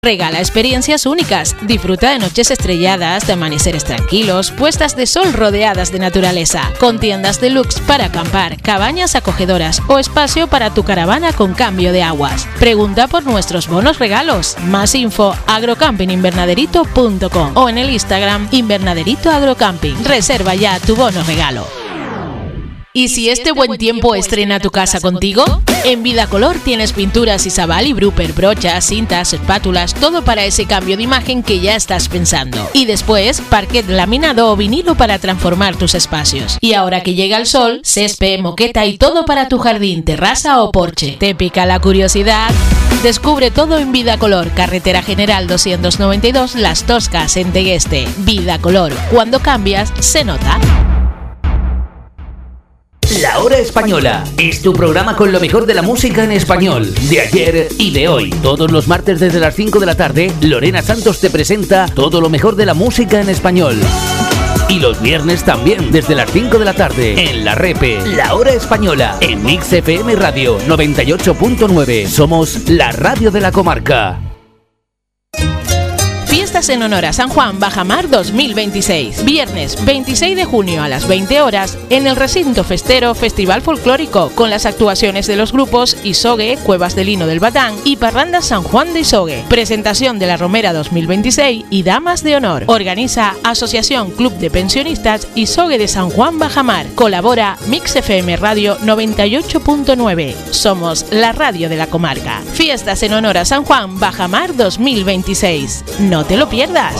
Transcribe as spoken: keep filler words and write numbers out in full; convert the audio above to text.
Regala experiencias únicas, disfruta de noches estrelladas, de amaneceres tranquilos, puestas de sol rodeadas de naturaleza, con tiendas deluxe para acampar, cabañas acogedoras o espacio para tu caravana con cambio de aguas. Pregunta por nuestros bonos regalos. Más info agrocamping invernaderito punto com o en el Instagram Invernaderito Agrocamping. Reserva ya tu bono regalo. ¿Y si este buen tiempo estrena tu casa contigo? En Vidacolor tienes pinturas Isabal y Brupper, brochas, cintas, espátulas, todo para ese cambio de imagen que ya estás pensando. Y después, parquet laminado o vinilo para transformar tus espacios. Y ahora que llega el sol, césped, moqueta y todo para tu jardín, terraza o porche. ¿Te pica la curiosidad? Descubre todo en Vidacolor, Carretera General doscientos noventa y dos, Las Toscas, en Tegueste. Vidacolor, cuando cambias, se nota. La Hora Española es tu programa con lo mejor de la música en español, de ayer y de hoy. Todos los martes desde las cinco de la tarde, Lorena Santos te presenta todo lo mejor de la música en español. Y los viernes también, desde las cinco de la tarde, en La Repe, La Hora Española, en Mix F M Radio noventa y ocho punto nueve. Somos la radio de la comarca. Fiestas en honor a San Juan Bajamar dos mil veintiséis. Viernes veintiséis de junio a las veinte horas en el recinto festero Festival Folclórico con las actuaciones de los grupos Isogue, Cuevas de Lino del Batán y Parranda San Juan de Isogue. Presentación de la Romera dos mil veintiséis y Damas de Honor. Organiza Asociación Club de Pensionistas Isogue de San Juan Bajamar. Colabora Mix F M Radio noventa y ocho punto nueve. Somos la radio de la comarca. Fiestas en honor a San Juan Bajamar dos mil veintiséis. No te lo pierdas.